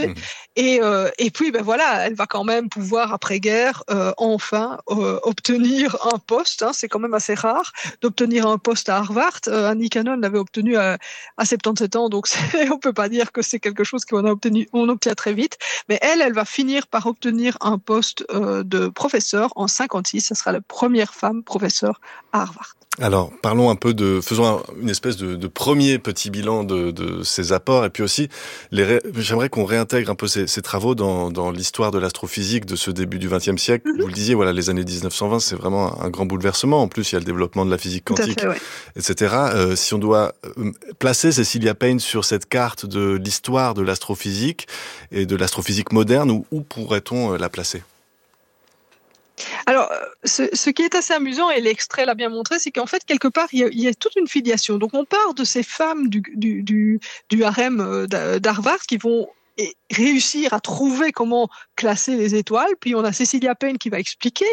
réalité. Et puis, ben voilà, elle va quand même pouvoir, après-guerre, enfin, obtenir un poste. C'est quand même assez rare d'obtenir un poste à Harvard. Annie Cannon l'avait obtenu à 77 ans, donc on peut pas dire que c'est quelque chose on obtient très vite. Mais elle va finir par obtenir un poste de professeur en 56. Ce sera la première femme professeure à Harvard. Alors, parlons un peu faisons une espèce de premier petit bilan de ses apports, et puis aussi, j'aimerais qu'on réintègre un peu ses travaux dans l'histoire de l'astrophysique de ce début du XXe siècle. Vous le disiez, voilà, les années 1920, c'est vraiment un grand bouleversement. En plus, il y a le développement de la physique quantique, Tout à fait, etc. Si on doit placer Cecilia Payne sur cette carte de l'histoire de l'astrophysique et de l'astrophysique moderne, où pourrait-on la placer ? Alors, ce qui est assez amusant, et l'extrait l'a bien montré, c'est qu'en fait, quelque part, il y a toute une filiation. Donc, on part de ces femmes du harem d'Harvard qui vont réussir à trouver comment classer les étoiles. Puis on a Cecilia Payne qui va expliquer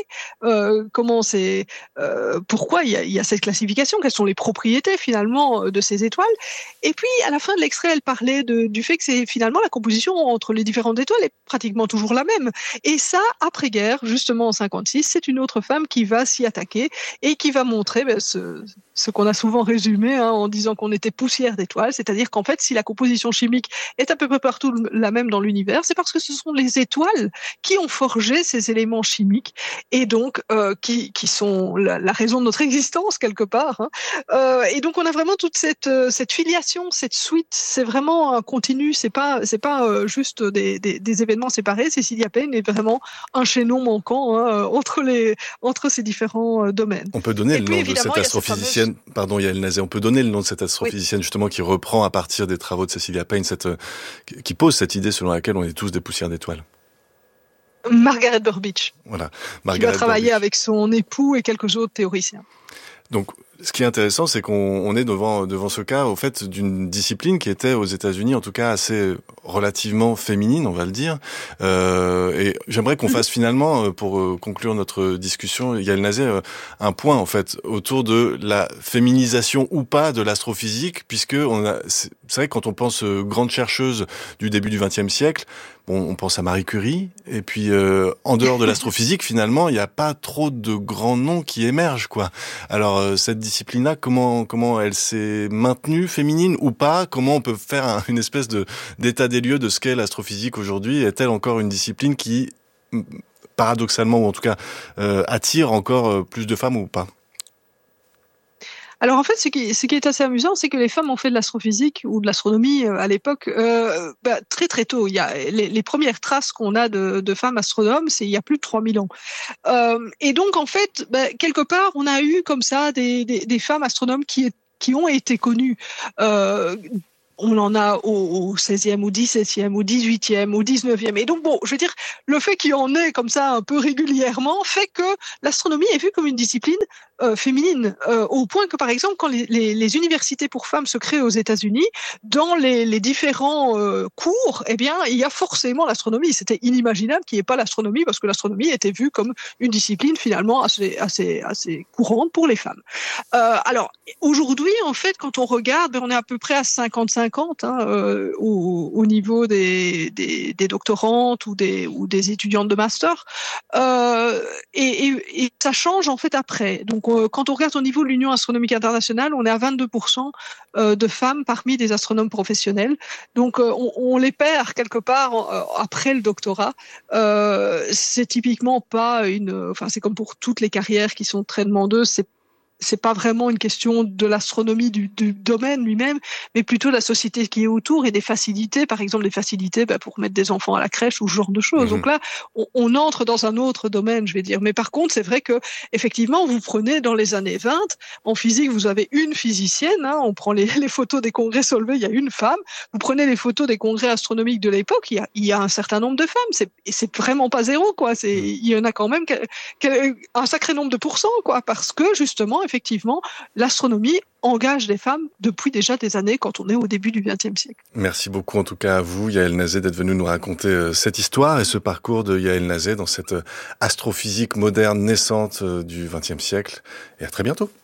pourquoi il y a cette classification, quelles sont les propriétés finalement de ces étoiles. Et puis à la fin de l'extrait, elle parlait du fait que c'est finalement la composition entre les différentes étoiles est pratiquement toujours la même. Et ça, après-guerre, justement en 56, c'est une autre femme qui va s'y attaquer et qui va montrer ce qu'on a souvent résumé en disant qu'on était poussière d'étoiles, c'est-à-dire qu'en fait, si la composition chimique est à peu près partout la même dans l'univers, c'est parce que ce sont les étoiles qui ont forgé ces éléments chimiques et donc qui sont la raison de notre existence quelque part. Et donc on a vraiment toute cette filiation, cette suite. C'est vraiment un continu. C'est pas juste des événements séparés. Cecilia Payne est vraiment un chaînon manquant entre ces différents domaines. On peut donner le nom de cette astrophysicienne, pardon Yaël Nazet, on peut donner le nom de cette astrophysicienne justement qui reprend à partir des travaux de Cecilia Payne, qui pose cette idée selon laquelle on est tous des poussières d'étoiles. Margaret Burbidge, voilà, qui va travailler avec son époux et quelques autres théoriciens. Donc, ce qui est intéressant, c'est qu'on est devant ce cas, au fait, d'une discipline qui était aux États-Unis, en tout cas, assez relativement féminine, on va le dire. Et j'aimerais qu'on fasse finalement, pour conclure notre discussion, Yaël Nazet, un point, en fait, autour de la féminisation ou pas de l'astrophysique, puisque c'est vrai que quand on pense grande chercheuse du début du XXe siècle, on pense à Marie Curie, et puis en dehors de l'astrophysique, finalement, il n'y a pas trop de grands noms qui émergent, quoi. Alors cette discipline-là, comment elle s'est maintenue, féminine ou pas ? Comment on peut faire une espèce d'état des lieux de ce qu'est l'astrophysique aujourd'hui ? Est-elle encore une discipline qui, paradoxalement, ou en tout cas, attire encore plus de femmes ou pas ? Alors en fait, ce qui est assez amusant, c'est que les femmes ont fait de l'astrophysique ou de l'astronomie à l'époque très très tôt. Il y a les premières traces qu'on a de femmes astronomes, c'est il y a plus de 3000 ans. Et donc en fait, quelque part, on a eu comme ça des femmes astronomes qui ont été connues. On en a au 16e, au 17e, au 18e, au 19e. Et donc, bon, je veux dire, le fait qu'il y en ait comme ça un peu régulièrement fait que l'astronomie est vue comme une discipline féminine, au point que, par exemple, quand les universités pour femmes se créent aux États-Unis, dans les différents cours, eh bien, il y a forcément l'astronomie. C'était inimaginable qu'il n'y ait pas l'astronomie parce que l'astronomie était vue comme une discipline finalement assez courante pour les femmes. Alors, aujourd'hui, en fait, quand on regarde, on est à peu près à 50-50 au niveau des doctorantes ou des étudiantes de master, et ça change en fait après. Donc, quand on regarde au niveau de l'Union astronomique internationale, on est à 22% de femmes parmi des astronomes professionnels. Donc, on les perd quelque part après le doctorat. C'est typiquement pas c'est comme pour toutes les carrières qui sont très demandeuses. C'est pas vraiment une question de l'astronomie du domaine lui-même, mais plutôt de la société qui est autour et des facilités, par exemple des facilités pour mettre des enfants à la crèche ou ce genre de choses. Donc là, on entre dans un autre domaine, je vais dire. Mais par contre, c'est vrai que effectivement, vous prenez dans les années 20, en physique, vous avez une physicienne. On prend les photos des congrès Solvay, il y a une femme. Vous prenez les photos des congrès astronomiques de l'époque, il y a un certain nombre de femmes. C'est vraiment pas zéro, quoi. Il y en a quand même un sacré nombre de pourcents, quoi, parce que justement, effectivement, l'astronomie engage des femmes depuis déjà des années quand on est au début du XXe siècle. Merci beaucoup en tout cas à vous, Yaël Nazet, d'être venue nous raconter cette histoire et ce parcours de Yaël Nazet dans cette astrophysique moderne naissante du XXe siècle. Et à très bientôt.